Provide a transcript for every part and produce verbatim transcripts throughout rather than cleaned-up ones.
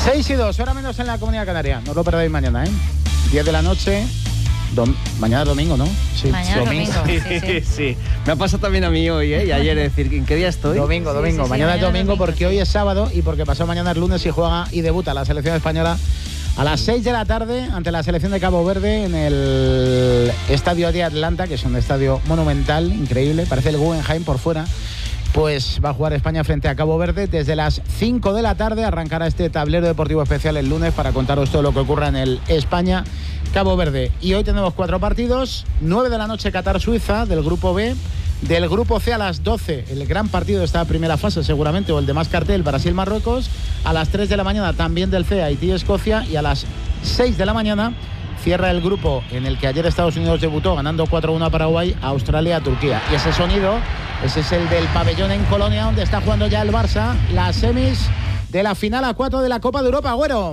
seis y dos, hora menos en la Comunidad Canaria. No lo perdáis mañana, ¿eh? diez de la noche. Dom- mañana es domingo, ¿no? Sí, mañana domingo. domingo. Sí, sí. sí, me ha pasado también a mí hoy, ¿eh? Y ayer, es decir, ¿en qué día estoy? Domingo, domingo. Sí, sí, sí, mañana, mañana es domingo, domingo, porque sí. hoy es sábado y porque pasado mañana es lunes y juega y debuta la selección española a las seis de la tarde ante la selección de Cabo Verde en el Estadio de Atlanta, que es un estadio monumental, increíble, parece el Guggenheim por fuera. Pues va a jugar España frente a Cabo Verde desde las cinco de la tarde. Arrancará este tablero deportivo especial el lunes para contaros todo lo que ocurra en el España-Cabo Verde. Y hoy tenemos cuatro partidos. nueve de la noche Qatar-Suiza del grupo B. Del grupo C a las doce, el gran partido de esta primera fase seguramente, o el de más cartel, Brasil-Marruecos. A las tres de la mañana también del C, Haití-Escocia. Y a las seis de la mañana cierra el grupo en el que ayer Estados Unidos debutó ganando cuatro uno a Paraguay, Australia-Turquía. Y ese sonido, ese es el del pabellón en Colonia, donde está jugando ya el Barça las semis de la final a cuatro de la Copa de Europa, Agüero.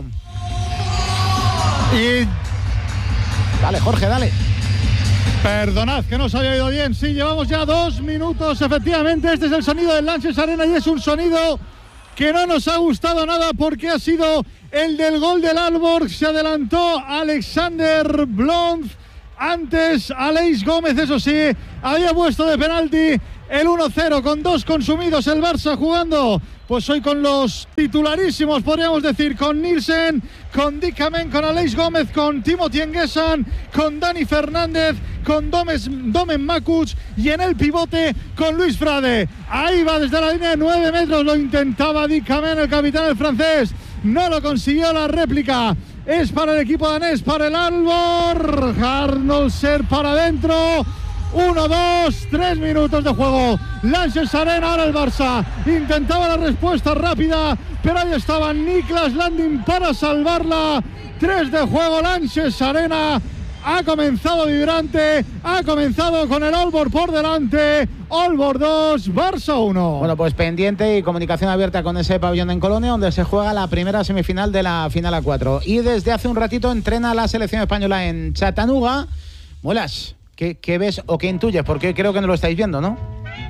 Y... Dale, Jorge, dale. Perdonad que no os había oído bien. Sí, llevamos ya dos minutos, efectivamente. Este es el sonido del Lanxess Arena y es un sonido que no nos ha gustado nada porque ha sido el del gol del Aalborg. Se adelantó Alexander Blom. Antes Aleix Gómez, eso sí, había puesto de penalti el uno cero con dos consumidos. El Barça jugando pues hoy con los titularísimos, podríamos decir, con Nielsen, con Dickamen, con Aleix Gómez, con Timothy Nguessan, con Dani Fernández, con Domes, Domen Makuc y en el pivote con Luis Frade. Ahí va desde la línea de nueve metros, lo intentaba Dickamen, el capitán el francés, no lo consiguió. La réplica es para el equipo danés, para el Aalborg. Arnold Ser para adentro. Uno, dos, tres minutos de juego. Lanxess Arena, ahora el Barça intentaba la respuesta rápida, pero ahí estaba Niklas Landin para salvarla. Tres de juego, Lanxess Arena ha comenzado vibrante, ha comenzado con el Aalborg por delante. Aalborg dos, Barça uno. Bueno, pues pendiente y comunicación abierta con ese pabellón en Colonia, donde se juega la primera semifinal de la final a cuatro. Y desde hace un ratito entrena la selección española en Chattanooga. Muelas, ¿qué, qué ves o qué intuyes? Porque creo que no lo estáis viendo, ¿no?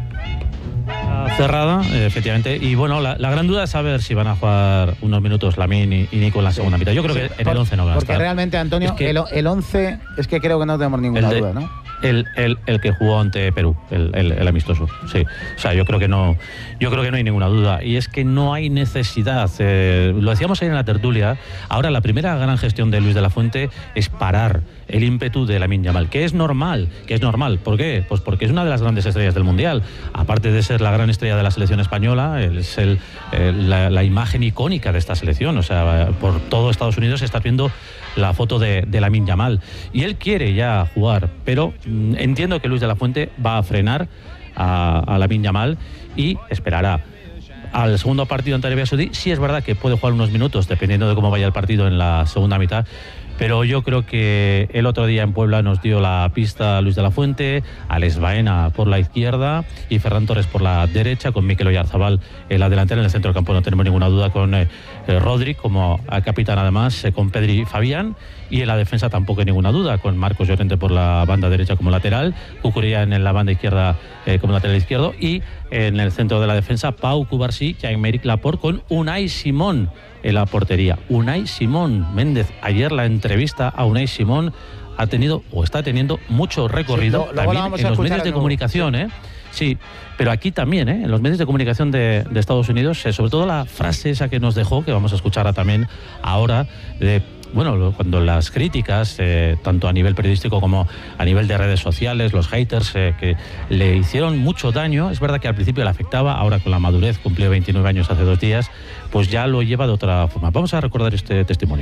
Cerrada, efectivamente. Y bueno, la, la gran duda es saber si van a jugar unos minutos Lamine y, y Nico en la sí. segunda mitad. Yo creo sí. que en Por, el once no van a estar. Porque realmente, Antonio, es que el, el once es que creo que no tenemos ninguna de, duda, ¿no? El, el, el que jugó ante Perú, el, el, el amistoso, sí. O sea, yo creo que no, yo creo que no hay ninguna duda. Y es que no hay necesidad. Eh, lo decíamos ahí en la tertulia. Ahora la primera gran gestión de Luis de la Fuente es parar el ímpetu de Lamine Yamal, que es normal, que es normal. ¿Por qué? Pues porque es una de las grandes estrellas del Mundial. Aparte de ser la gran estrella de la selección española, es el, el, la, la imagen icónica de esta selección. O sea, por todo Estados Unidos se está viendo la foto de, de Lamine Yamal. Y él quiere ya jugar, pero mmm, entiendo que Luis de la Fuente va a frenar a, a Lamine Yamal y esperará al segundo partido ante Arabia Saudí. Sí es verdad que puede jugar unos minutos, dependiendo de cómo vaya el partido en la segunda mitad. Pero yo creo que el otro día en Puebla nos dio la pista Luis de la Fuente, Alex Baena por la izquierda y Ferran Torres por la derecha, con Mikel Oyarzabal en la delantera. En el centro del campo no tenemos ninguna duda con eh, Rodri como capitán, además eh, con Pedri y Fabián. Y en la defensa tampoco hay ninguna duda, con Marcos Llorente por la banda derecha como lateral, Cucurella en la banda izquierda eh, como lateral izquierdo, y en el centro de la defensa Pau Cubarsí y Aymeric Laporte con Unai Simón en la portería. Unai Simón, Méndez, ayer la entrevista a Unai Simón ha tenido o está teniendo mucho recorrido, sí, lo, también en los medios de comunicación, ¿eh? Sí, pero aquí también, ¿eh? En los medios de comunicación de, de Estados Unidos, eh, sobre todo la frase esa que nos dejó, que vamos a escuchar también ahora, de bueno, cuando las críticas, eh, tanto a nivel periodístico como a nivel de redes sociales, los haters eh, que le hicieron mucho daño, es verdad que al principio le afectaba, ahora con la madurez, cumplió veintinueve años hace dos días, pues ya lo lleva de otra forma. Vamos a recordar este testimonio.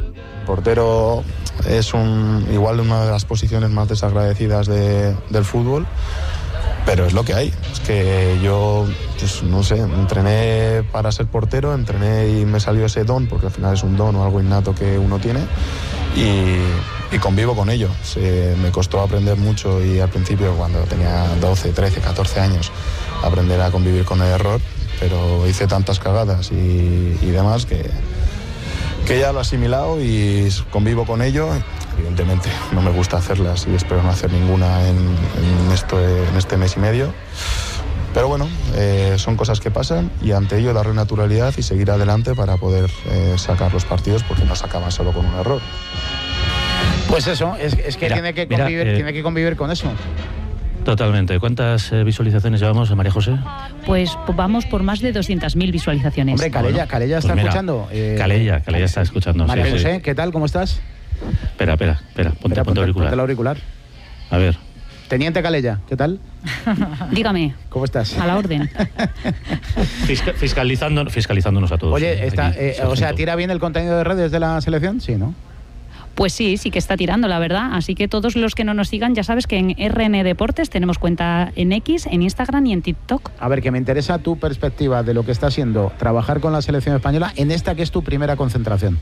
Portero es un, igual una de las posiciones más desagradecidas de, del fútbol, pero es lo que hay. Es que yo, pues no sé, entrené para ser portero, entrené y me salió ese don, porque al final es un don o algo innato que uno tiene, y, y convivo con ello. Se, me costó aprender mucho, y al principio, cuando tenía doce, trece, catorce años, aprender a convivir con el error, pero hice tantas cagadas y, y demás que, que ya lo he asimilado y convivo con ello. Evidentemente no me gusta hacerlas y espero no hacer ninguna en, en, esto, en este mes y medio, pero bueno, eh, son cosas que pasan y ante ello darle naturalidad y seguir adelante para poder eh, sacar los partidos, porque no se acaba solo con un error. Pues eso, es, es que, mira, tiene, que mira, convivir, eh, tiene que convivir con eso. Totalmente. ¿Cuántas eh, visualizaciones llevamos, María José? Pues vamos por más de doscientas mil visualizaciones. Hombre, Calella, Bueno, Calella está pues mira, escuchando. Eh, Calella, Calella está escuchando. María sí, José, sí. ¿qué tal? ¿Cómo estás? Espera, espera, espera. Ponte, Espera, ponte auricular. ponte el auricular. A ver. Teniente Calella, ¿qué tal? Dígame, ¿Cómo estás? a la orden. Fisca- fiscalizando, fiscalizándonos a todos. Oye, está, Aquí, eh, o sea, sargento. ¿tira bien el contenido de redes de la selección? Sí, ¿no? Pues sí, sí que está tirando, la verdad. Así que todos los que no nos sigan, ya sabes que en R N Deportes tenemos cuenta en X, en Instagram y en TikTok. A ver, que me interesa tu perspectiva de lo que está siendo trabajar con la selección española en esta que es tu primera concentración.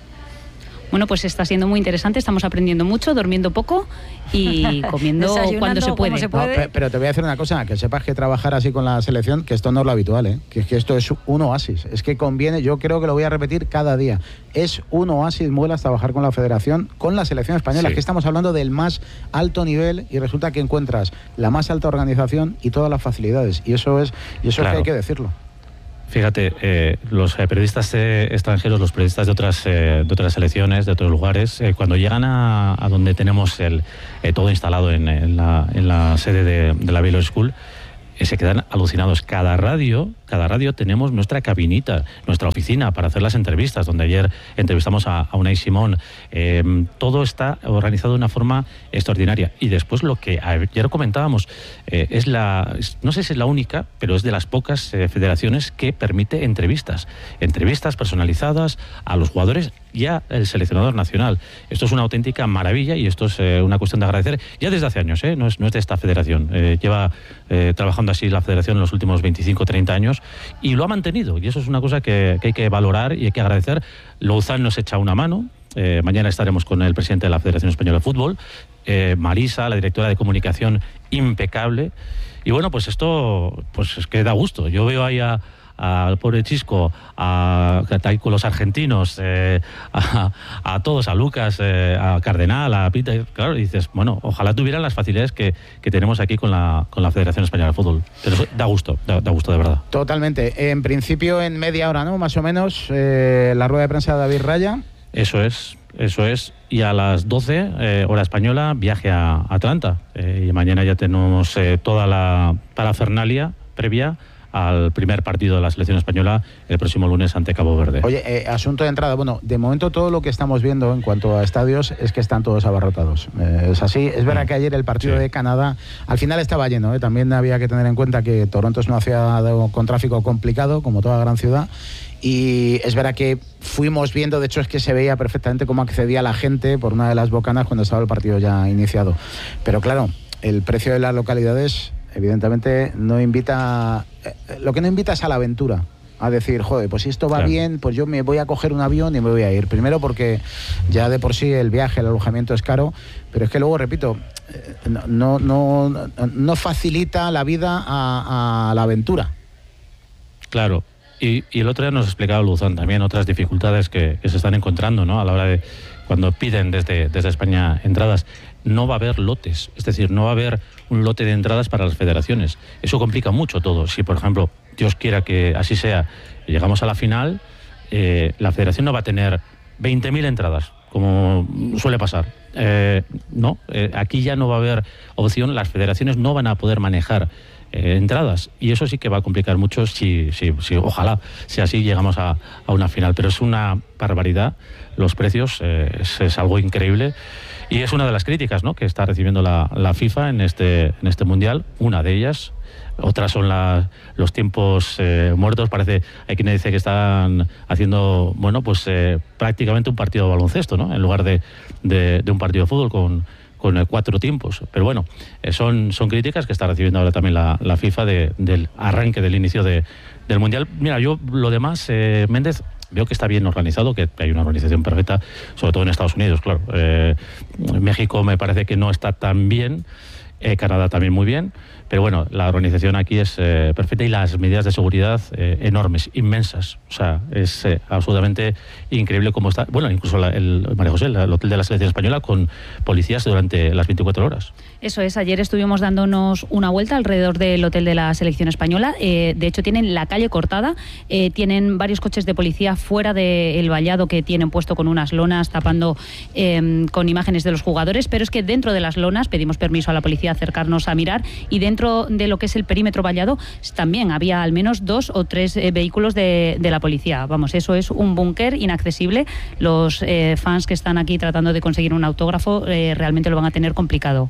Bueno, pues está siendo muy interesante, estamos aprendiendo mucho, durmiendo poco y comiendo Desayunando cuando se como puede. se No, puede. pe- pero te voy a decir una cosa, que sepas que trabajar así con la selección, que esto no es lo habitual, ¿eh? que es que esto es un oasis, es que conviene, yo creo que lo voy a repetir cada día, es un oasis, Muelas, trabajar con la federación, con la selección española, Sí. que estamos hablando del más alto nivel y resulta que encuentras la más alta organización y todas las facilidades, y eso es, y eso Claro. es que hay que decirlo. Fíjate, eh, los eh, periodistas eh, extranjeros, los periodistas de otras eh, de otras selecciones, de otros lugares, eh, cuando llegan a, a donde tenemos el, eh, todo instalado en, en, la, en la sede de, de la Baylor School, eh, se quedan alucinados. Cada radio, cada radio tenemos nuestra cabinita, nuestra oficina para hacer las entrevistas, donde ayer entrevistamos a, a Unai Simón. Eh, todo está organizado de una forma extraordinaria. Y después lo que ayer comentábamos, eh, es la, es- no sé si es la única, pero es de las pocas eh, federaciones que permite entrevistas. Entrevistas personalizadas a los jugadores y al seleccionador nacional. Esto es una auténtica maravilla y esto es eh, una cuestión de agradecer ya desde hace años, ¿eh? no, es, no es de esta federación. Eh, lleva eh, trabajando así la federación en los últimos veinticinco o treinta años y lo ha mantenido. Y eso es una cosa que, que hay que valorar y hay que agradecer. Louzán nos echa una mano. Eh, mañana estaremos con el presidente de la Federación Española de Fútbol, eh, Marisa, la directora de comunicación, impecable. Y bueno, pues esto pues es que da gusto. Yo veo ahí a al pobre Chisco, a, a con los argentinos, eh, a, a todos, a Lucas, eh, a Cardenal, a Pita, claro, y dices, bueno, ojalá tuvieran las facilidades que, que tenemos aquí con la, con la Federación Española de Fútbol. Pero eso da gusto, da, da gusto de verdad. Totalmente. En principio en media hora, ¿no? Más o menos, eh, la rueda de prensa de David Raya. Eso es, eso es. Y a las doce, eh, hora española, viaje a Atlanta. Eh, y mañana ya tenemos eh, toda la parafernalia previa al primer partido de la selección española el próximo lunes ante Cabo Verde. Oye, eh, asunto de entrada. Bueno, de momento todo lo que estamos viendo en cuanto a estadios es que están todos abarrotados. Eh, es así. Es verdad que ayer el partido Sí. de Canadá al final estaba lleno. ¿eh? También había que tener en cuenta que Toronto es una ciudad con tráfico complicado, como toda gran ciudad. Y es verdad que fuimos viendo, de hecho es que se veía perfectamente cómo accedía la gente por una de las bocanas cuando estaba el partido ya iniciado. Pero claro, el precio de las localidades evidentemente no invita, eh, lo que no invita es a la aventura, a decir, joder, pues si esto va Claro. bien, pues yo me voy a coger un avión y me voy a ir. Primero porque ya de por sí el viaje, el alojamiento es caro, pero es que luego, repito, eh, no, no, no, no facilita la vida a, a la aventura. Claro. Y, y el otro día nos explicaba Luzán también otras dificultades que, que se están encontrando, ¿no? A la hora de cuando piden desde, desde España entradas. No va a haber lotes, es decir, no va a haber un lote de entradas para las federaciones. Eso complica mucho todo. Si, por ejemplo, Dios quiera que así sea, llegamos a la final, eh, la federación no va a tener veinte mil entradas, como suele pasar. Eh, no, eh, aquí ya no va a haber opción, las federaciones no van a poder manejar eh, entradas y eso sí que va a complicar mucho si, si, si ojalá si así llegamos a, a una final, pero es una barbaridad los precios, eh, es, es algo increíble y es una de las críticas, ¿no?, que está recibiendo la, la FIFA en este, en este mundial, una de ellas. Otras son la, los tiempos eh, muertos. Parece, hay quien dice que están haciendo, bueno, pues eh, prácticamente un partido de baloncesto, ¿no?, en lugar de, de, de un partido de fútbol con, con eh, cuatro tiempos. Pero bueno, eh, son, son críticas que está recibiendo ahora también la, la FIFA de, del arranque, del inicio de, del Mundial. Mira, yo lo demás, eh, Méndez, veo que está bien organizado, que hay una organización perfecta, sobre todo en Estados Unidos, claro. Eh, México me parece que no está tan bien. Eh, Canadá también muy bien, pero bueno, la organización aquí es eh, perfecta y las medidas de seguridad eh, enormes, inmensas. O sea, es eh, absolutamente increíble cómo está. Bueno, incluso la, el María José, el hotel de la selección española con policías durante las veinticuatro horas. Eso es, ayer estuvimos dándonos una vuelta alrededor del hotel de la selección española. Eh, de hecho, tienen la calle cortada, eh, tienen varios coches de policía fuera del vallado que tienen puesto con unas lonas tapando eh, con imágenes de los jugadores, pero es que dentro de las lonas pedimos permiso a la policía acercarnos a mirar, y dentro de lo que es el perímetro vallado también había al menos dos o tres eh, vehículos de, de la policía. Vamos, eso es un búnker inaccesible. Los eh, fans que están aquí tratando de conseguir un autógrafo eh, realmente lo van a tener complicado.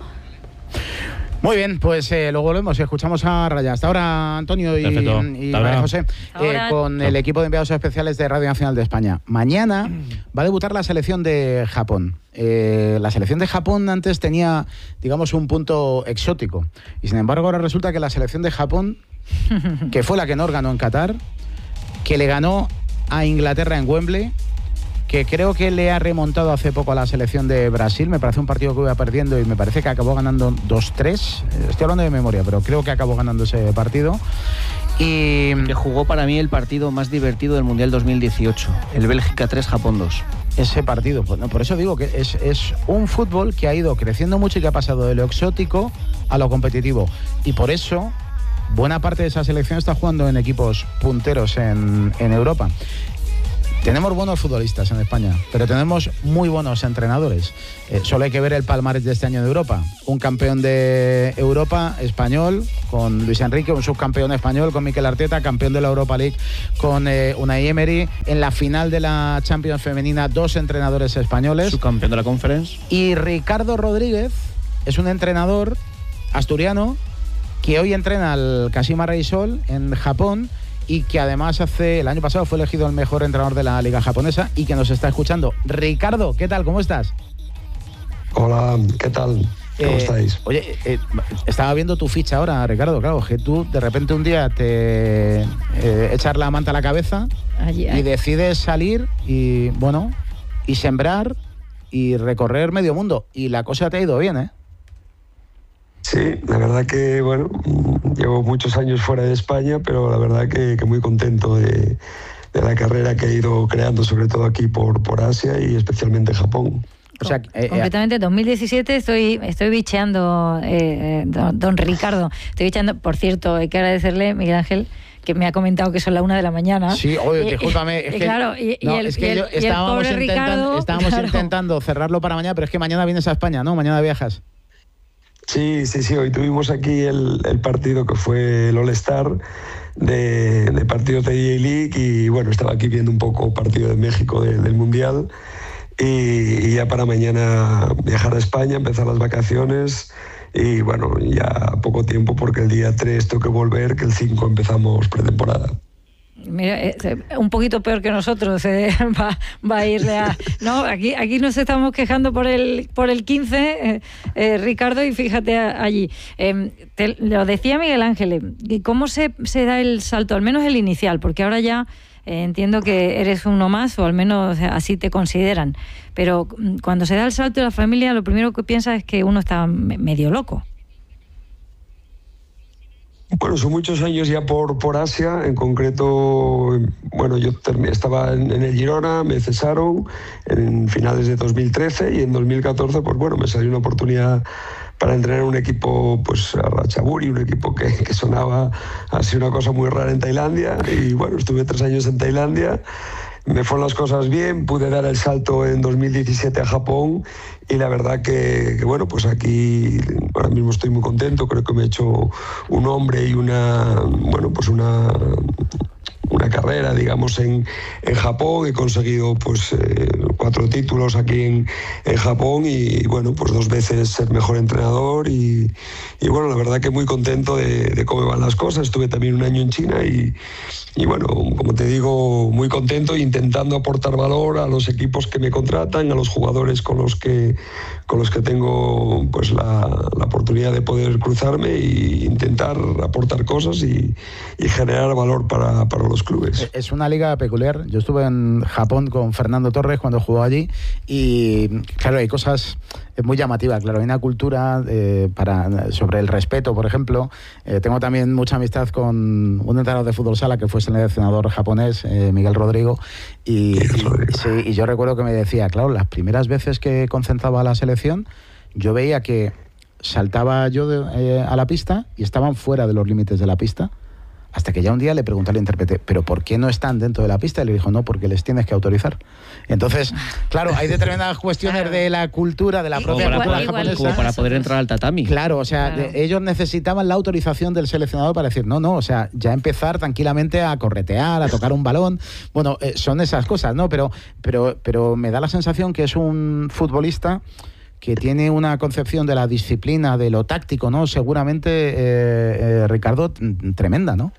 Muy bien, pues eh, luego volvemos y escuchamos a Raya. Hasta ahora, Antonio y, y María José, eh, con el equipo de enviados especiales de Radio Nacional de España. Mañana va a debutar la selección de Japón. Eh, la selección de Japón antes tenía, digamos, un punto exótico. Y sin embargo, ahora resulta que la selección de Japón, que fue la que nos ganó en Qatar, que le ganó a Inglaterra en Wembley, que creo que le ha remontado hace poco a la selección de Brasil. Me parece un partido que iba perdiendo y me parece que acabó ganando dos tres. Estoy hablando de memoria, pero creo que acabó ganando ese partido. Y que jugó para mí el partido más divertido del Mundial dos mil dieciocho, el Bélgica tres, Japón dos. Ese partido, pues, no, por eso digo que es, es un fútbol que ha ido creciendo mucho y que ha pasado de lo exótico a lo competitivo. Y por eso buena parte de esa selección está jugando en equipos punteros en, en Europa. Tenemos buenos futbolistas en España, pero tenemos muy buenos entrenadores. Eh, solo hay que ver el palmarés de este año de Europa. Un campeón de Europa español con Luis Enrique, un subcampeón español con Mikel Arteta, campeón de la Europa League con eh, Unai Emery. En la final de la Champions femenina, dos entrenadores españoles. Subcampeón de la Conference. Y Ricardo Rodríguez es un entrenador asturiano que hoy entrena al Kashima Reysol en Japón, y que además hace el año pasado fue elegido el mejor entrenador de la liga japonesa y que nos está escuchando. Ricardo, ¿qué tal? ¿Cómo estás? Hola, ¿qué tal? ¿Cómo eh, estáis? Oye, eh, estaba viendo tu ficha ahora, Ricardo. Claro, que tú de repente un día te eh, echar la manta a la cabeza allí, y decides salir y, bueno, y sembrar y recorrer medio mundo. Y la cosa te ha ido bien, ¿eh? Sí, la verdad que, bueno, llevo muchos años fuera de España, pero la verdad que, que muy contento de, de la carrera que he ido creando, sobre todo aquí por, por Asia y especialmente Japón. O sea, eh, completamente. dos mil diecisiete estoy estoy bicheando, eh, don, don Ricardo, estoy bicheando. Por cierto, hay que agradecerle, Miguel Ángel, que me ha comentado que son las una de la mañana. Sí, oye, discúlpame. Es que, claro, y, no, y el, es que y el, yo, y el estábamos pobre intentando, Ricardo, estábamos claro. intentando cerrarlo para mañana, pero es que mañana vienes a España, ¿no? Mañana viajas. Sí, sí, sí. Hoy tuvimos aquí el, el partido que fue el All-Star de, de partidos de D J League y bueno, estaba aquí viendo un poco partido de México de, del Mundial y, y ya para mañana viajar a España, empezar las vacaciones y bueno, ya poco tiempo porque el día tres tengo que volver, que el cinco empezamos pretemporada. Mira, eh, un poquito peor que nosotros, eh, va, va a irle a... No, aquí, aquí nos estamos quejando por el, por el quince, eh, eh, Ricardo, y fíjate a, allí. Eh, te, lo decía Miguel Ángel, ¿cómo se, se da el salto, al menos el inicial? Porque ahora ya eh, entiendo que eres uno más, o al menos así te consideran. Pero cuando se da el salto de la familia, lo primero que piensa es que uno está medio loco. Bueno, son muchos años ya por, por Asia, en concreto, bueno, yo terminé, estaba en, en el Girona, me cesaron en finales de dos mil trece y en dos mil catorce, pues bueno, me salió una oportunidad para entrenar un equipo, pues a Ratchaburi, un equipo que, que sonaba así una cosa muy rara en Tailandia y bueno, estuve tres años en Tailandia. Me fueron las cosas bien, pude dar el salto en dos mil diecisiete a Japón y la verdad que, que bueno, pues aquí ahora mismo estoy muy contento, creo que me he hecho un nombre y una, bueno, pues una, una carrera, digamos, en, en Japón. He conseguido pues eh, cuatro títulos aquí en, en Japón y bueno, pues dos veces ser mejor entrenador y, y bueno, la verdad que muy contento de, de cómo van las cosas. Estuve también un año en China y Y bueno, como te digo, muy contento intentando aportar valor a los equipos que me contratan, a los jugadores con los que, con los que tengo pues la, la oportunidad de poder cruzarme e intentar aportar cosas y, y generar valor para, para los clubes. clubes. Es una liga peculiar. Yo estuve en Japón con Fernando Torres cuando jugó allí y claro, hay cosas muy llamativas. Claro, hay una cultura eh, para, sobre el respeto, por ejemplo. Eh, tengo también mucha amistad con un entrenador de fútbol sala que fue seleccionador japonés, eh, Miguel Rodrigo, y, Miguel Rodrigo. Y, sí, y yo recuerdo que me decía, claro, las primeras veces que concentraba a la selección, yo veía que saltaba yo de, eh, a la pista y estaban fuera de los límites de la pista, hasta que ya un día le pregunté al intérprete, ¿pero por qué no están dentro de la pista? Y le dijo, no, porque les tienes que autorizar. Entonces, claro, hay determinadas cuestiones claro. de la cultura, de la propia como cultura para, japonesa. Como para poder entrar al tatami. Claro, o sea, Claro. de, ellos necesitaban la autorización del seleccionador para decir, no, no, o sea, ya empezar tranquilamente a corretear, a tocar un balón. Bueno, eh, son esas cosas, ¿no? Pero, pero, pero me da la sensación que es un futbolista que tiene una concepción de la disciplina, de lo táctico, ¿no? Seguramente, eh, eh, Ricardo, tremenda, ¿no?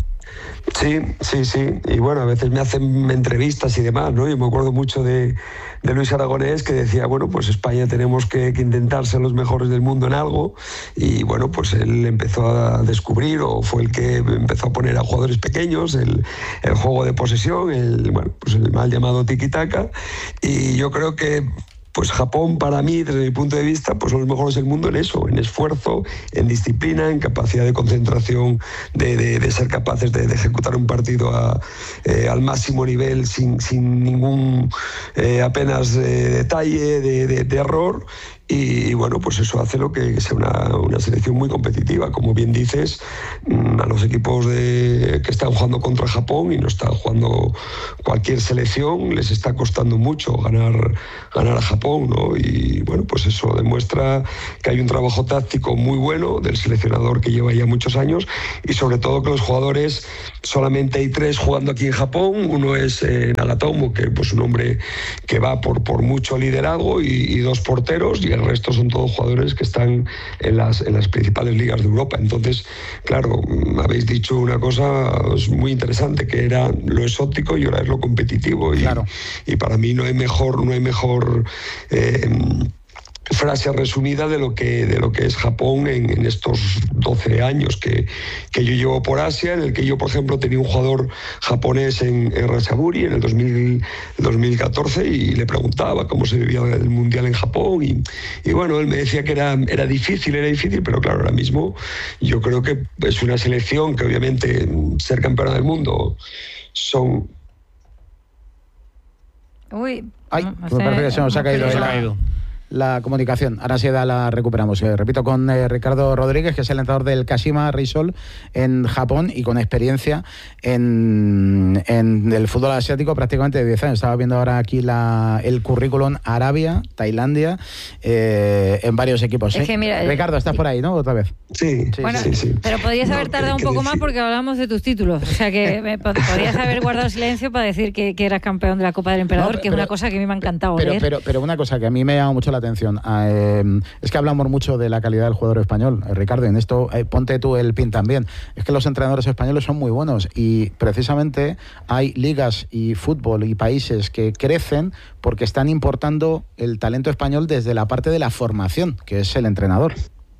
Sí, sí, sí. Y bueno, a veces me hacen entrevistas y demás, ¿no? Yo me acuerdo mucho de, de Luis Aragonés, que decía, bueno, pues España tenemos que, que intentar ser los mejores del mundo en algo. Y bueno, pues él empezó a descubrir, o fue el que empezó a poner a jugadores pequeños, el, el juego de posesión, el, bueno, pues el mal llamado tiki-taka. Y yo creo que pues Japón, para mí, desde mi punto de vista, pues son los mejores del mundo en eso, en esfuerzo, en disciplina, en capacidad de concentración, de, de, de ser capaces de, de ejecutar un partido a, eh, al máximo nivel, sin, sin ningún eh, apenas eh, detalle, de, de, de error. Y, y bueno, pues eso hace lo que sea una, una selección muy competitiva. Como bien dices, a los equipos de, que están jugando contra Japón y no están jugando cualquier selección, les está costando mucho ganar, ganar a Japón, ¿no? Y bueno, pues eso demuestra que hay un trabajo táctico muy bueno del seleccionador que lleva ya muchos años, y sobre todo que los jugadores, solamente hay tres jugando aquí en Japón. Uno es eh, Nagatomo, que pues un hombre que va por, por mucho liderazgo, y, y dos porteros, y el resto son todos jugadores que están en las, en las principales ligas de Europa. Entonces, claro, habéis dicho una cosa muy interesante, que era lo exótico y ahora es lo competitivo. Y, claro. y para mí no hay mejor, no hay mejor eh, frase resumida de lo que, de lo que es Japón en, en estos doce años que, que yo llevo por Asia, en el que yo, por ejemplo, tenía un jugador japonés en, en Ratchaburi en el dos mil, dos mil catorce, y le preguntaba cómo se vivía el Mundial en Japón, y, y bueno, él me decía que era, era difícil, era difícil, pero claro, ahora mismo yo creo que es una selección que obviamente ser campeona del mundo son... Uy, Ay, no, me parece que se nos ha caído, Se ahí ha la, caído. la comunicación. Ahora sí la recuperamos. Eh, repito, con eh, Ricardo Rodríguez, que es el entrenador del Kashima Reysol en Japón y con experiencia en, en el fútbol asiático prácticamente de diez años. Estaba viendo ahora aquí la, el currículum: Arabia, Tailandia, eh, en varios equipos. Es ¿sí? que mira, Ricardo, ¿estás por ahí, no? Otra vez. Sí, Sí, bueno, sí, sí. pero podrías No, haber que- tardado un que poco más decir- porque hablamos de tus títulos. O sea que me- pod- podrías haber guardado silencio para decir que, que eras campeón de la Copa del Emperador, No, que es pero- una cosa que a mí me ha encantado Pero, leer. pero, pero una cosa que a mí me llama mucho la atención, eh, es que hablamos mucho de la calidad del jugador español. Eh, Ricardo, en esto eh, ponte tú el pin también. Es que los entrenadores españoles son muy buenos, y precisamente hay ligas y fútbol y países que crecen porque están importando el talento español desde la parte de la formación, que es el entrenador.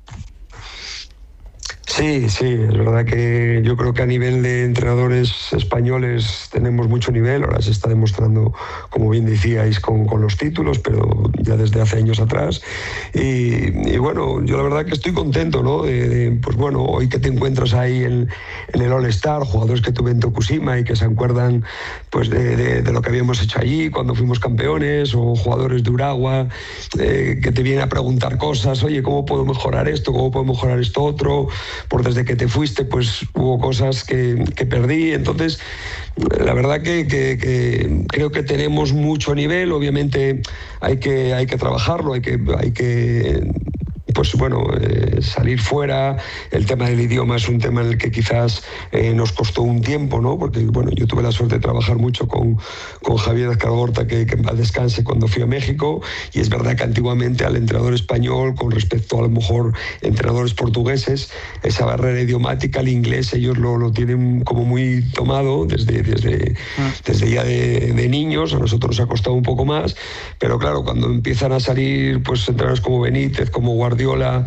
Sí, sí, es verdad que yo creo que a nivel de entrenadores españoles tenemos mucho nivel. Ahora se está demostrando, como bien decíais, con, con los títulos, pero ya desde hace años atrás. Y, y bueno, yo la verdad que estoy contento, ¿no? De, de, pues bueno, hoy que te encuentras ahí en, en el All-Star, jugadores que tuve en Tokushima y que se acuerdan pues de, de, de lo que habíamos hecho allí cuando fuimos campeones, o jugadores de Urawa eh, que te vienen a preguntar cosas: oye, ¿cómo puedo mejorar esto? ¿Cómo puedo mejorar esto otro? Por desde que te fuiste, pues hubo cosas que, que perdí. Entonces, la verdad que, que, que creo que tenemos mucho nivel. Obviamente hay que, hay que trabajarlo, hay que, hay que pues bueno, eh, salir fuera. El tema del idioma es un tema en el que quizás eh, nos costó un tiempo, ¿no? Porque bueno, yo tuve la suerte de trabajar mucho con, con Javier Azcargorta, que, que en paz descanse, cuando fui a México, y es verdad que antiguamente al entrenador español, con respecto a lo mejor entrenadores portugueses, esa barrera idiomática, el inglés, ellos lo, lo tienen como muy tomado desde, desde, ah. desde ya de, de niños. A nosotros nos ha costado un poco más, pero claro, cuando empiezan a salir pues entrenadores como Benítez, como Guardiola, Guardiola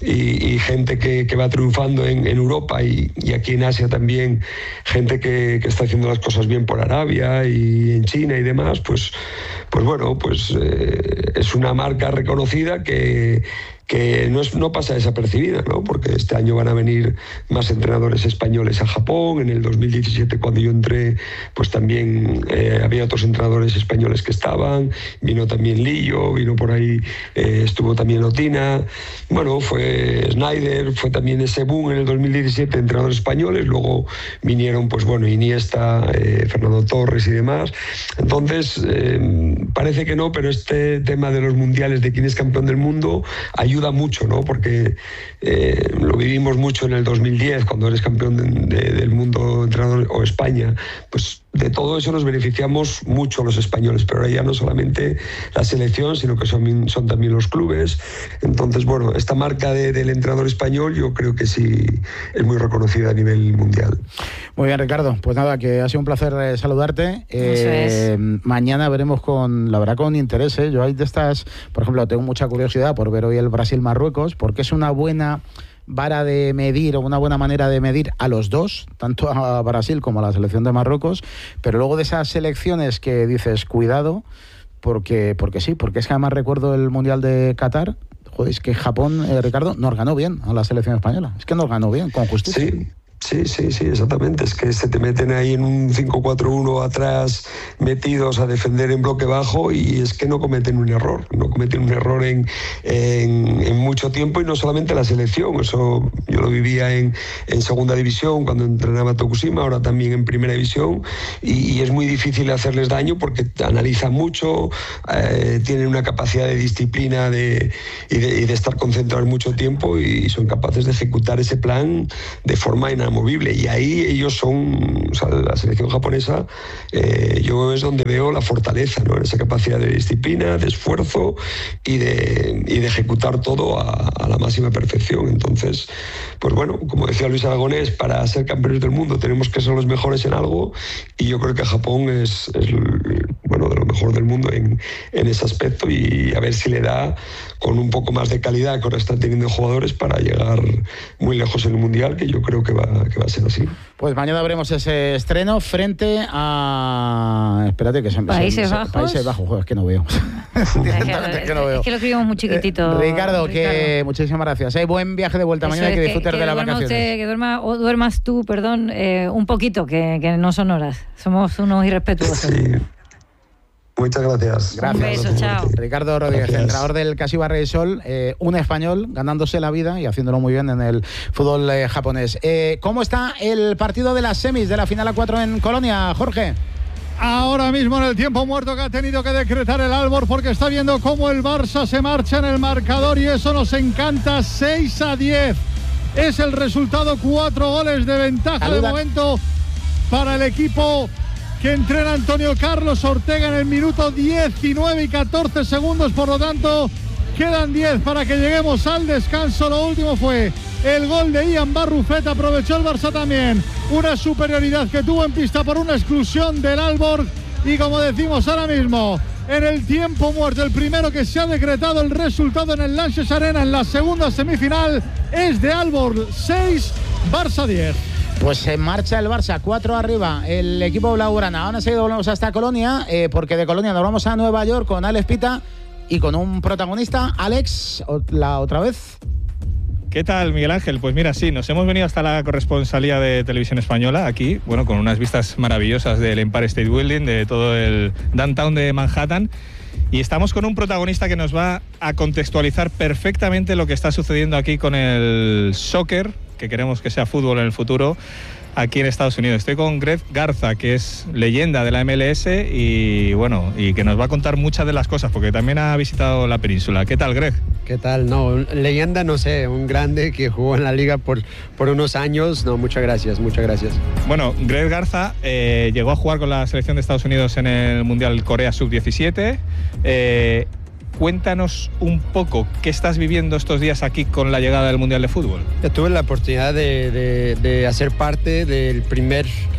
y, y gente que, que va triunfando en, en Europa y, y aquí en Asia también, gente que, que está haciendo las cosas bien por Arabia y en China y demás, pues, pues bueno, pues eh, es una marca reconocida que que no, es, no pasa desapercibida, ¿no? Porque este año van a venir más entrenadores españoles a Japón. En el dos mil diecisiete, cuando yo entré, pues también eh, había otros entrenadores españoles que estaban, vino también Lillo, vino por ahí, eh, estuvo también Otina, bueno, fue Snyder, fue también ese boom en el dos mil diecisiete, entrenadores españoles, luego vinieron, pues bueno, Iniesta, eh, Fernando Torres y demás. Entonces, eh, parece que no, pero este tema de los mundiales, de quién es campeón del mundo, ayuda ayuda mucho, ¿no? Porque eh, lo vivimos mucho en el dos mil diez, cuando eres campeón de, de, del mundo entrenador, o España, pues de todo eso nos beneficiamos mucho los españoles, pero ahora ya no solamente la selección, sino que son, son también los clubes. Entonces, bueno, esta marca de, del entrenador español yo creo que sí es muy reconocida a nivel mundial. Muy bien, Ricardo. Pues nada, que ha sido un placer eh, saludarte. Eh, mañana veremos con, la verdad, con interés. ¿eh? Yo hay de estas, por ejemplo, tengo mucha curiosidad por ver hoy el Brasil-Marruecos, porque es una buena vara de medir o una buena manera de medir a los dos, tanto a Brasil como a la selección de Marruecos, pero luego de esas selecciones que dices, cuidado, porque, porque sí, porque es que además recuerdo el Mundial de Qatar, joder, es que Japón, eh, Ricardo, nos ganó bien a la selección española, es que nos ganó bien, con justicia. Sí. Sí, sí, sí, exactamente. Es que se te meten ahí en un cinco cuatro uno atrás, metidos a defender en bloque bajo, y es que no cometen un error. No cometen un error en, en, en mucho tiempo, y no solamente la selección. Eso yo lo vivía en, en segunda división cuando entrenaba Tokushima, ahora también en primera división, y, y es muy difícil hacerles daño porque analizan mucho, eh, tienen una capacidad de disciplina de, y, de, y de estar concentrados mucho tiempo, y son capaces de ejecutar ese plan de forma inamovible. Y ahí ellos son, o sea, la selección japonesa, eh, yo es donde veo la fortaleza, ¿no? En esa capacidad de disciplina, de esfuerzo y de, y de ejecutar todo a, a la máxima perfección. Entonces, pues bueno, como decía Luis Aragonés, para ser campeones del mundo tenemos que ser los mejores en algo, y yo creo que Japón es, es bueno, de lo mejor del mundo en, en ese aspecto, y a ver si le da con un poco más de calidad que ahora están teniendo jugadores para llegar muy lejos en el Mundial, que yo creo que va, que va a ser así. Pues mañana veremos ese estreno frente a... Espérate, que se me... Países se, Bajos. Países Bajos, joder, es que no veo. Directamente es, es que no veo. Es que lo escribimos muy chiquitito. Eh, Ricardo, Ricardo, que muchísimas gracias. Hay buen viaje de vuelta Eso mañana, es, y que disfrutes que, de las duerma vacaciones. Usted, que duerma, o duermas tú, perdón, eh, un poquito, que, que no son horas. Somos unos irrespetuosos. Sí. Muchas gracias. Gracias. Un beso, chao. Ricardo Rodríguez, Gracias. entrenador del Kashiwa Reysol, eh, un español ganándose la vida y haciéndolo muy bien en el fútbol eh, japonés. Eh, ¿Cómo está el partido de las semis de la final a cuatro en Colonia, Jorge? Ahora mismo en el tiempo muerto que ha tenido que decretar el Aalborg, porque está viendo cómo el Barça se marcha en el marcador, y eso nos encanta. Seis a diez es el resultado, cuatro goles de ventaja. Saluda. De momento para el equipo que entrena Antonio Carlos Ortega en el minuto diecinueve y catorce segundos, por lo tanto quedan diez para que lleguemos al descanso. Lo último fue el gol de Ian Barrufet. Aprovechó el Barça también una superioridad que tuvo en pista por una exclusión del Aalborg, y como decimos ahora mismo, en el tiempo muerto, el primero que se ha decretado el resultado en el Lanxess Arena en la segunda semifinal es de Aalborg seis, Barça diez. Pues se marcha el Barça, cuatro arriba, el equipo blaugrana. Ahora enseguida volvemos hasta Colonia, eh, porque de Colonia nos vamos a Nueva York con Alex Pita y con un protagonista. Alex, la otra vez. ¿Qué tal, Miguel Ángel? Pues mira, sí, nos hemos venido hasta la corresponsalía de Televisión Española, aquí, bueno, con unas vistas maravillosas del Empire State Building, de todo el downtown de Manhattan, y estamos con un protagonista que nos va a contextualizar perfectamente lo que está sucediendo aquí con el soccer, que queremos que sea fútbol en el futuro, aquí en Estados Unidos. Estoy con Greg Garza, que es leyenda de la M L S, y bueno, y que nos va a contar muchas de las cosas, porque también ha visitado la península. ¿Qué tal, Greg? ¿Qué tal? No, leyenda no sé, un grande que jugó en la liga por, por unos años. No, muchas gracias, muchas gracias. Bueno, Greg Garza eh, llegó a jugar con la selección de Estados Unidos en el Mundial Corea sub diecisiete. Eh, Cuéntanos un poco qué estás viviendo estos días aquí con la llegada del Mundial de Fútbol. Yo tuve la oportunidad de, de, de hacer parte del primer,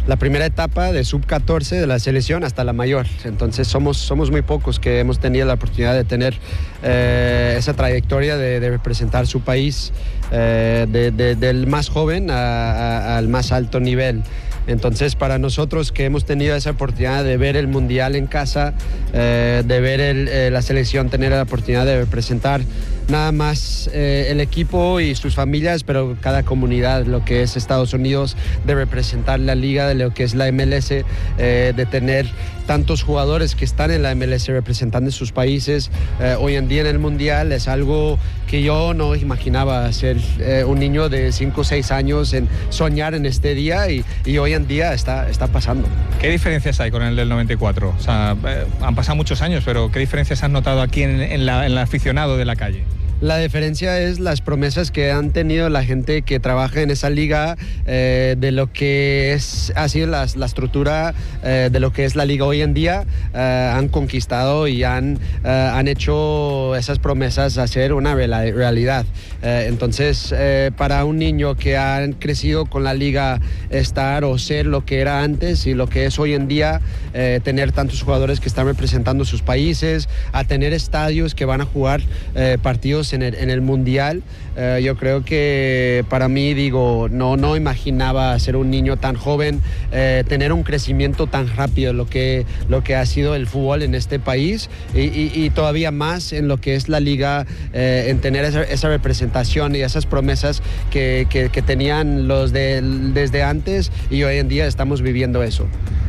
la primera etapa de sub catorce de la selección hasta la mayor. Entonces somos, somos muy pocos que hemos tenido la oportunidad de tener eh, esa trayectoria de, de representar su país eh, de, de, del más joven a, a, al más alto nivel. Entonces, para nosotros que hemos tenido esa oportunidad de ver el Mundial en casa, eh, de ver el, eh, la selección, tener la oportunidad de representar nada más eh, el equipo y sus familias, pero cada comunidad, lo que es Estados Unidos, de representar la liga, de lo que es la M L S, eh, de tener tantos jugadores que están en la M L S representando sus países eh, hoy en día en el Mundial, es algo que yo no imaginaba ser eh, un niño de cinco o seis años, en soñar en este día, y, y hoy en día está, está pasando. ¿Qué diferencias hay con el del noventa y cuatro? O sea, eh, han pasado muchos años, pero ¿qué diferencias has notado aquí en, en, la, en el aficionado de la calle? La diferencia es las promesas que han tenido la gente que trabaja en esa liga, eh, de lo que es, ha sido la, la estructura eh, de lo que es la liga hoy en día. Eh, han conquistado y han, eh, han hecho esas promesas a ser una realidad. Eh, entonces, eh, para un niño que ha crecido con la liga, estar o ser lo que era antes y lo que es hoy en día, eh, tener tantos jugadores que están representando sus países, a tener estadios que van a jugar eh, partidos En el, en el Mundial, eh, yo creo que para mí, digo, no, no imaginaba ser un niño tan joven, eh, tener un crecimiento tan rápido, lo que, lo que ha sido el fútbol en este país, y, y, y todavía más en lo que es la liga, eh, en tener esa, esa representación y esas promesas que, que, que tenían los de, desde antes, y hoy en día estamos viviendo eso.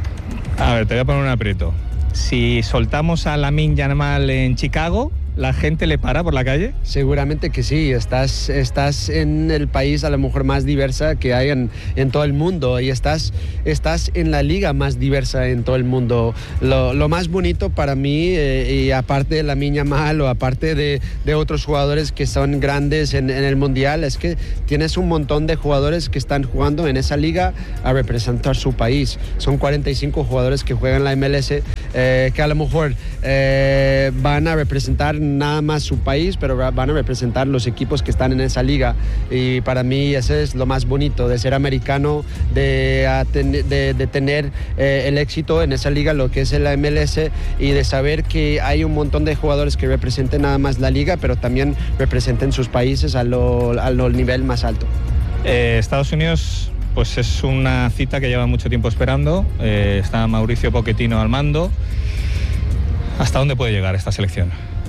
A ver, te voy a poner un aprieto. Si soltamos a Lamine Yamal en Chicago, ¿la gente le para por la calle? Seguramente que sí. Estás, estás en el país a lo mejor más diversa que hay en, en todo el mundo, y estás, estás en la liga más diversa en todo el mundo. Lo, lo más bonito para mí, eh, y aparte de Lamine Yamal o aparte de, de otros jugadores que son grandes en, en el Mundial, es que tienes un montón de jugadores que están jugando en esa liga a representar su país. Son cuarenta y cinco jugadores que juegan la M L S, eh, que a lo mejor eh, van a representar nada más su país, pero van a representar los equipos que están en esa liga, y para mí ese es lo más bonito de ser americano, de, de, de tener eh, el éxito en esa liga, lo que es la M L S, y de saber que hay un montón de jugadores que representen nada más la liga, pero también representen sus países a lo, a lo nivel más alto. Eh, Estados Unidos, pues es una cita que lleva mucho tiempo esperando. Eh, está Mauricio Pochettino al mando. ¿Hasta dónde puede llegar esta selección?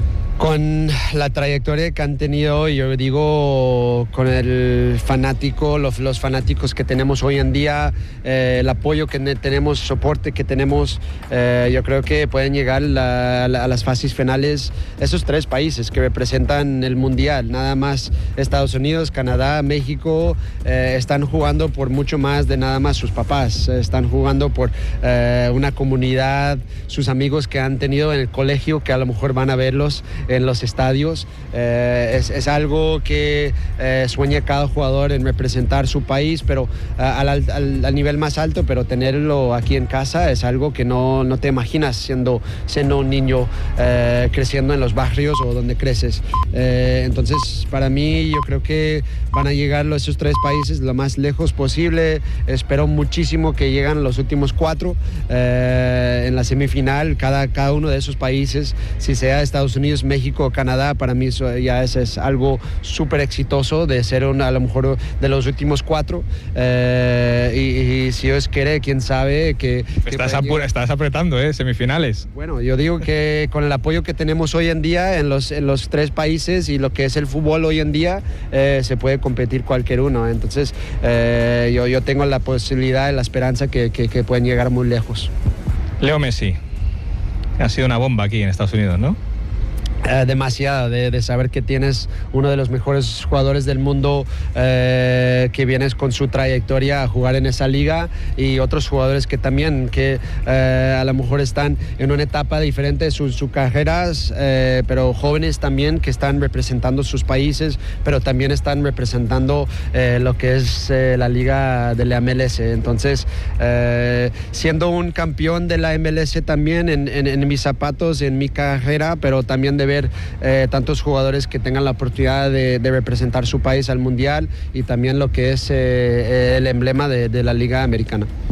Con la trayectoria que han tenido, yo digo, con el fanático, los, los fanáticos que tenemos hoy en día, eh, el apoyo que tenemos, soporte que tenemos, eh, yo creo que pueden llegar la, la, a las fases finales esos tres países que representan el Mundial. Nada más Estados Unidos, Canadá, México, eh, están jugando por mucho más de nada más sus papás. Están jugando por eh, una comunidad, sus amigos que han tenido en el colegio, que a lo mejor van a verlos en los estadios. Eh, es, es algo que eh, sueña cada jugador en representar su país, pero uh, al, al, al nivel más alto, pero tenerlo aquí en casa es algo que no, no te imaginas siendo, siendo un niño eh, creciendo en los barrios o donde creces. Eh, entonces, para mí, yo creo que van a llegar esos tres países lo más lejos posible. Espero muchísimo que lleguen los últimos cuatro eh, en la semifinal, cada, cada uno de esos países, si sea Estados Unidos, México o Canadá. Para mí eso ya es, es algo súper exitoso de ser un, a lo mejor de los últimos cuatro, eh, y, y si Dios quiere, quién sabe que... Estás, apur, estás apretando, ¿eh? Semifinales. Bueno, yo digo que con el apoyo que tenemos hoy en día en los, en los tres países y lo que es el fútbol hoy en día, eh, se puede competir cualquier uno. Entonces eh, yo, yo tengo la posibilidad y la esperanza que, que, que pueden llegar muy lejos. Leo Messi ha sido una bomba aquí en Estados Unidos, ¿no? Eh, demasiado, de, de saber que tienes uno de los mejores jugadores del mundo, eh, que vienes con su trayectoria a jugar en esa liga, y otros jugadores que también que eh, a lo mejor están en una etapa diferente de sus su carreras, eh, pero jóvenes también que están representando sus países, pero también están representando eh, lo que es eh, la liga de la M L S. Entonces, eh, siendo un campeón de la M L S también en, en, en mis zapatos, en mi carrera, pero también de ver eh, tantos jugadores que tengan la oportunidad de, de representar su país al Mundial, y también lo que es eh, el emblema de, de la Liga Americana.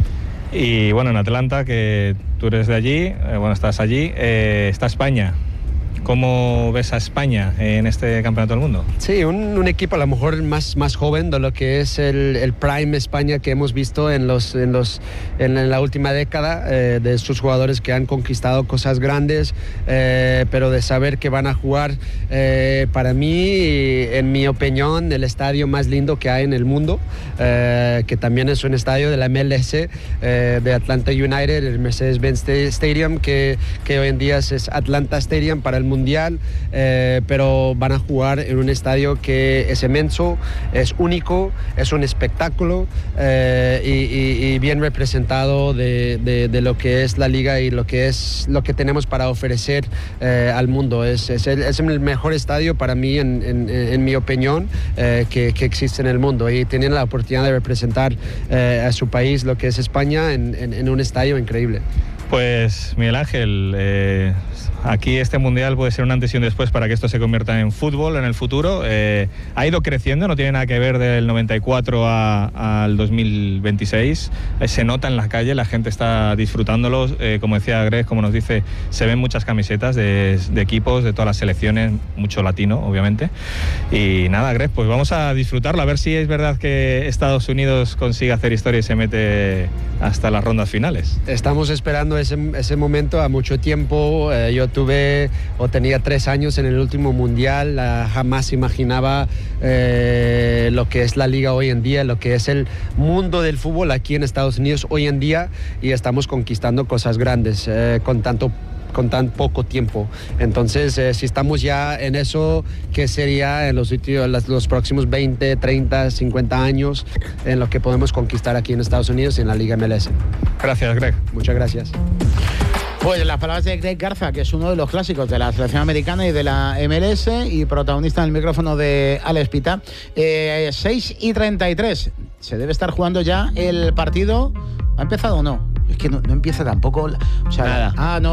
Y bueno, en Atlanta, que tú eres de allí, eh, bueno, estás allí, eh, está España. ¿Cómo ves a España en este Campeonato del Mundo? Sí, un, un equipo a lo mejor más, más joven de lo que es el, el Prime España que hemos visto en, los, en, los, en la última década, eh, de estos jugadores que han conquistado cosas grandes, eh, pero de saber que van a jugar, eh, para mí, en mi opinión, el estadio más lindo que hay en el mundo, eh, que también es un estadio de la M L S, eh, de Atlanta United, el Mercedes-Benz Stadium, que, que hoy en día es Atlanta Stadium para el mundial, eh, pero van a jugar en un estadio que es inmenso, es único, es un espectáculo, eh, y, y, y bien representado de, de, de lo que es la liga y lo que es lo que tenemos para ofrecer eh, al mundo. Es, es, el, es el mejor estadio para mí, en, en, en mi opinión, eh, que, que existe en el mundo, y tienen la oportunidad de representar eh, a su país, lo que es España, en, en, en un estadio increíble. Pues Miguel Ángel, eh, aquí este mundial puede ser un antes y un después para que esto se convierta en fútbol en el futuro. Eh, ha ido creciendo, no tiene nada que ver del noventa y cuatro a, al dos mil veintiséis. Eh, se nota en la calle, la gente está disfrutándolo. Eh, como decía Greg, como nos dice, se ven muchas camisetas de, de equipos de todas las selecciones, mucho latino, obviamente. Y nada, Greg, pues vamos a disfrutarlo, a ver si es verdad que Estados Unidos consigue hacer historia y se mete hasta las rondas finales. Estamos esperando ese, ese momento a mucho tiempo. Eh, yo tuve o tenía tres años en el último mundial, uh, jamás imaginaba eh, lo que es la liga hoy en día, lo que es el mundo del fútbol aquí en Estados Unidos hoy en día, y estamos conquistando cosas grandes eh, con tanto con tan poco tiempo. Entonces, eh, si estamos ya en eso, ¿qué sería en los, los, los próximos veinte, treinta, cincuenta años en lo que podemos conquistar aquí en Estados Unidos y en la Liga M L S? Gracias, Greg. Muchas gracias. Pues las palabras de Greg Garza, que es uno de los clásicos de la selección americana y de la M L S, y protagonista en el micrófono de Alex Pita. Eh, seis y treinta y tres. Se debe estar jugando ya el partido. ¿Ha empezado o no? Es que no, no empieza tampoco. O sea, Nada. Ah, no.